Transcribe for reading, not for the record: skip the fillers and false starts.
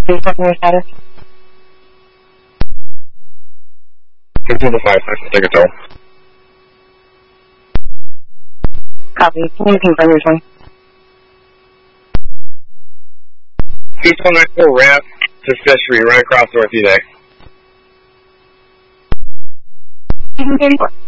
Please check your status. Continue the 5 seconds, take a toll. Copy. Can you confirm your time? Peaceful 94 ramp to Fishery, right across North Eday. 734.